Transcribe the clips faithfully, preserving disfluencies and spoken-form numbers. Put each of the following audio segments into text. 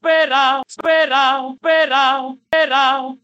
espera, espera, espera, espera.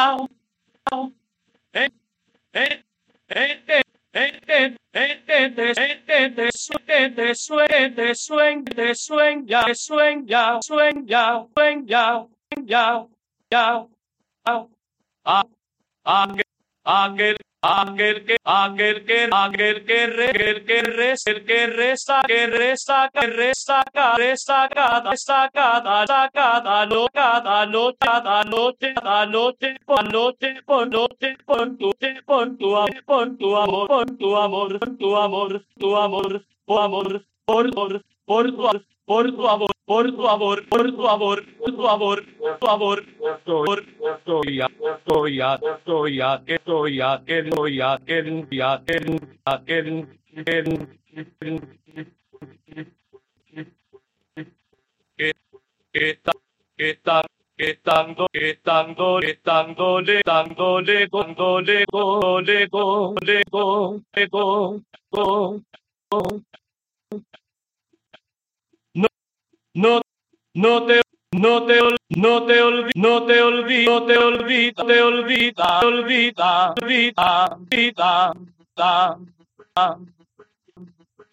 Eh, eh, eh, eh, eh, eh, eh, eh, te- eh, eh, te sue- eh, te sue- te suen- te sueña, te sueña, sueña, sueña, sueña, ya, ya. Ah, Ángel, ángel, ángel que, ángel que, ángel que re, el que reza, el que reza, que reza, que reza, que reza, cada, sacada, sacada, no, cada noche, cada noche, cada noche, por noche, por noche, por tu, por tu amor, por tu amor, por tu amor, por tu amor, tu amor, por amor, por, por, por tu amor, por tu amor, por tu amor, por tu amor, por tu amor, por tu amor, por estoy ya, estoy ya, estoy ya, que estoy ya, que no ya, que no ya, que no ya, que no, que no, que que está, que está, que estando, que estando, que estándole, dándole, dándole, go, le, go, le, go, le, go, go, no, no, no te no te ol- no te olvides, no te olvides, no te olvides, te olvida, olvida, olvida, olvida, olvida, olvida.